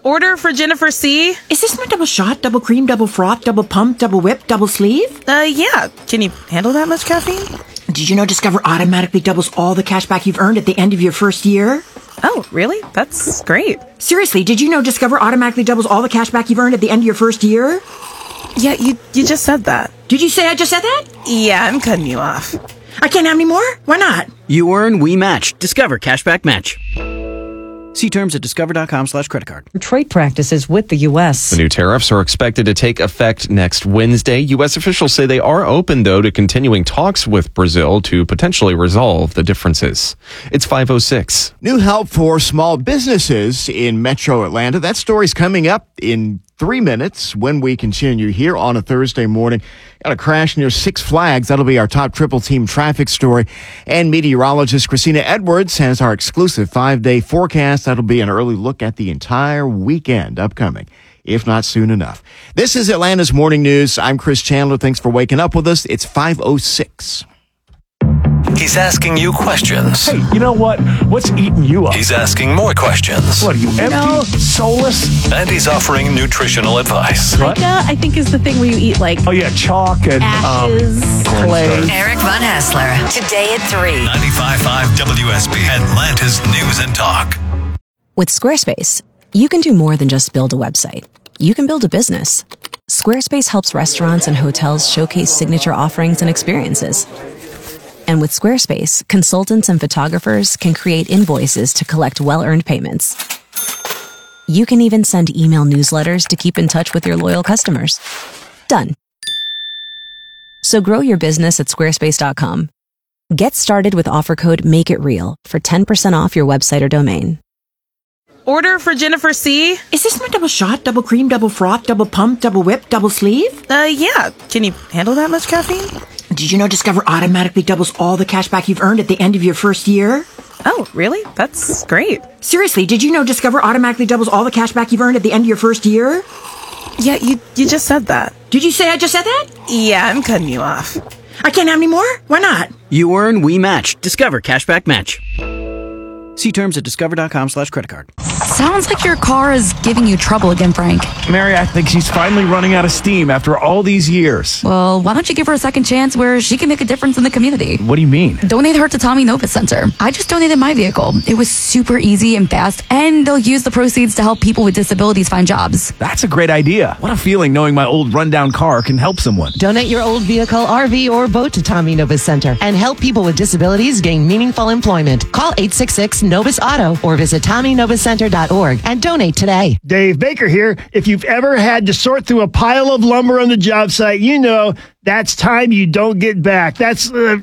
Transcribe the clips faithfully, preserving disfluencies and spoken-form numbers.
Order for Jennifer C. Is this my double shot, double cream, double froth, double pump, double whip, double sleeve? Uh, yeah. Can you handle that much caffeine? Did you know Discover automatically doubles all the cash back you've earned at the end of your first year? Oh, really? That's great. Seriously, did you know Discover automatically doubles all the cash back you've earned at the end of your first year? Yeah, you you just said that. Did you say I just said that? Yeah, I'm cutting you off. I can't have any more? Why not? You earn, we match. Discover Cashback Match. See terms at discover.com slash credit card. Trade practices with the U S. The new tariffs are expected to take effect next Wednesday. U S officials say they are open, though, to continuing talks with Brazil to potentially resolve the differences. It's five oh six. New help for small businesses in Metro Atlanta. That story's coming up in three minutes when we continue here on a Thursday morning. Got a crash near Six Flags. That'll be our top triple team traffic story. And meteorologist Christina Edwards has our exclusive five-day forecast. That'll be an early look at the entire weekend upcoming, if not soon enough. This is Atlanta's Morning News. I'm Chris Chandler. Thanks for waking up with us. It's five oh six. He's asking you questions. Hey, you know what? What's eating you up? He's asking more questions. What are you, empty? No. Soulless? And he's offering nutritional advice. What? Pica, I think, is the thing where you eat, like, Oh, yeah, chalk and ashes, um, clay. Eric Von Hassler, today at three. ninety-five point five W S B, Atlanta's News and Talk. With Squarespace, you can do more than just build a website. You can build a business. Squarespace helps restaurants and hotels showcase signature offerings and experiences. And with Squarespace, consultants and photographers can create invoices to collect well-earned payments. You can even send email newsletters to keep in touch with your loyal customers. Done. So grow your business at squarespace dot com. Get started with offer code MAKEITREAL for ten percent off your website or domain. Order for Jennifer C. Is this my double shot, double cream, double froth, double pump, double whip, double sleeve? Uh, yeah. Can you handle that much caffeine? Did you know Discover automatically doubles all the cash back you've earned at the end of your first year? Oh, really? That's great. Seriously, did you know Discover automatically doubles all the cash back you've earned at the end of your first year? Yeah, you you just said that. Did you say I just said that? Yeah, I'm cutting you off. I can't have any more? Why not? You earn, we match. Discover Cashback Match. See terms at discover.com slash credit card. Sounds like your car is giving you trouble again, Frank. Mary, I think she's finally running out of steam after all these years. Well, why don't you give her a second chance where she can make a difference in the community? What do you mean? Donate her to Tommy Novus Center. I just donated my vehicle. It was super easy and fast, and they'll use the proceeds to help people with disabilities find jobs. That's a great idea. What a feeling knowing my old rundown car can help someone. Donate your old vehicle, R V, or boat to Tommy Novus Center and help people with disabilities gain meaningful employment. Call eight six six Novus Auto or visit tommy novus center dot org and donate today. Dave Baker here. If you've ever had to sort through a pile of lumber on the job site, you know that's time you don't get back. That's uh,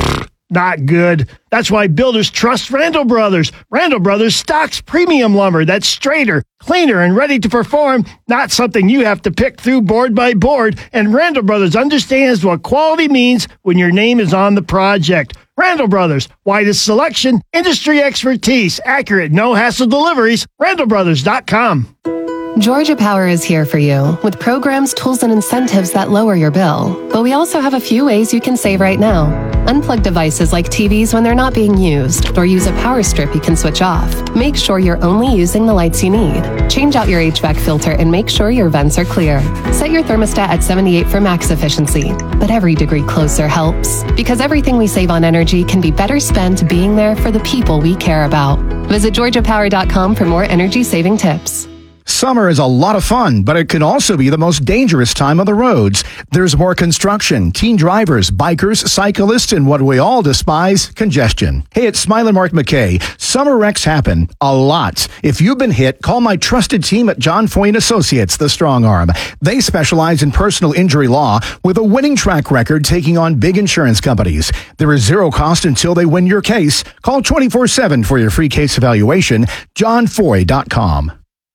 not good. That's why builders trust Randall Brothers. Randall Brothers stocks premium lumber that's straighter, cleaner, and ready to perform, not something you have to pick through board by board. And Randall Brothers understands what quality means when your name is on the project. Randall Brothers, widest selection, industry expertise, accurate, no-hassle deliveries, randall brothers dot com. Georgia Power is here for you with programs, tools, and incentives that lower your bill. But we also have a few ways you can save right now. Unplug devices like T Vs when they're not being used, or use a power strip you can switch off. Make sure you're only using the lights you need. Change out your H V A C filter and make sure your vents are clear. Set your thermostat at seventy-eight for max efficiency. But every degree closer helps, because everything we save on energy can be better spent being there for the people we care about. Visit georgia power dot com for more energy-saving tips. Summer is a lot of fun, but it can also be the most dangerous time on the roads. There's more construction, teen drivers, bikers, cyclists, and what we all despise, congestion. Hey, it's Smiler Mark McKay. Summer wrecks happen a lot. If you've been hit, call my trusted team at John Foy and Associates, the Strong Arm. They specialize in personal injury law with a winning track record taking on big insurance companies. There is zero cost until they win your case. Call twenty-four seven for your free case evaluation, john foy dot com.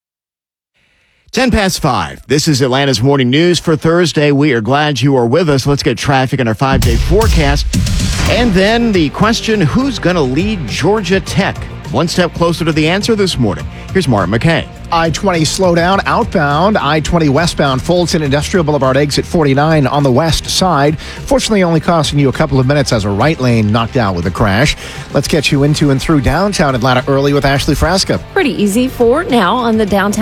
ten past five. This is Atlanta's Morning News for Thursday. We are glad you are with us. Let's get traffic in our five-day forecast. And then the question, who's going to lead Georgia Tech? One step closer to the answer this morning. Here's Mark McKay. I twenty slowdown outbound. I twenty westbound Fulton Industrial Boulevard exit forty-nine on the west side. Fortunately, only costing you a couple of minutes as a right lane knocked out with a crash. Let's get you into and through downtown Atlanta early with Ashley Frasca. Pretty easy for now on the downtown